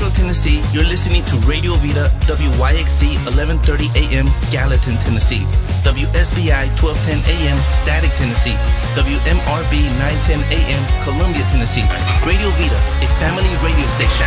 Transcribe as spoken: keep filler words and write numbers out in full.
Middle Tennessee, you're listening to Radio Vida, W Y X C eleven thirty A M, Gallatin, Tennessee. W S B I twelve ten A M, Static, Tennessee. W M R B nine ten A M, Columbia, Tennessee. Radio Vida, a family radio station.